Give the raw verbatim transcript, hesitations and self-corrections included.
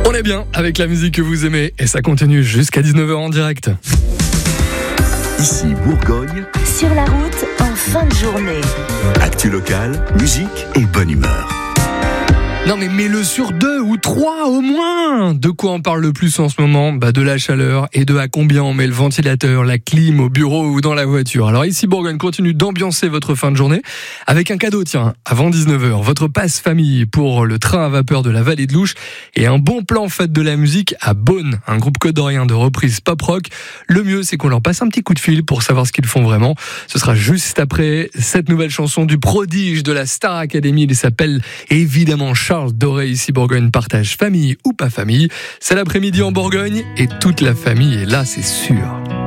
On est bien avec la musique que vous aimez et ça continue jusqu'à dix-neuf heures en direct. Ici Bourgogne, sur la route en fin de journée. actu locale, musique et bonne humeur. Non mais mets-le sur deux ou trois au moins. De quoi on parle le plus en ce moment ? Bah de la chaleur et de à combien on met le ventilateur, la clim au bureau ou dans la voiture. Alors ici Bourgogne continue d'ambiancer votre fin de journée avec un cadeau, tiens, avant dix-neuf heures. Votre passe famille pour le train à vapeur de la vallée de l'Ouche et un bon plan fête de la musique à Beaune, un groupe codorien de reprise pop-rock. Le mieux c'est qu'on leur passe un petit coup de fil pour savoir ce qu'ils font vraiment. Ce sera juste après cette nouvelle chanson du prodige de la Star Academy. Il s'appelle évidemment Charles Doré. Ici Bourgogne partage famille ou pas famille. C'est l'après-midi en Bourgogne et toute la famille est là, c'est sûr.